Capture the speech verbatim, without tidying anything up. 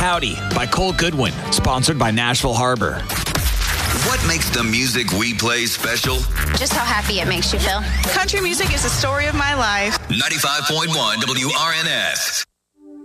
Howdy by Cole Goodwin, sponsored by Nashville Harbor. What makes the music we play special? Just how happy it makes you feel. Country music is the story of my life. ninety-five point one W R N S.